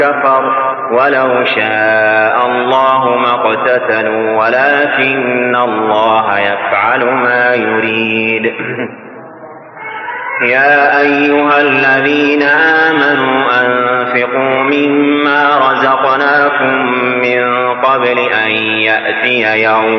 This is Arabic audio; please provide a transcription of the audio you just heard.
كفر ولو شاء الله ما اقتتلوا ولكن الله يفعل ما يريد. يا أيها الذين آمنوا أنفقوا مما رزقناكم من قبل أن يأتي يوم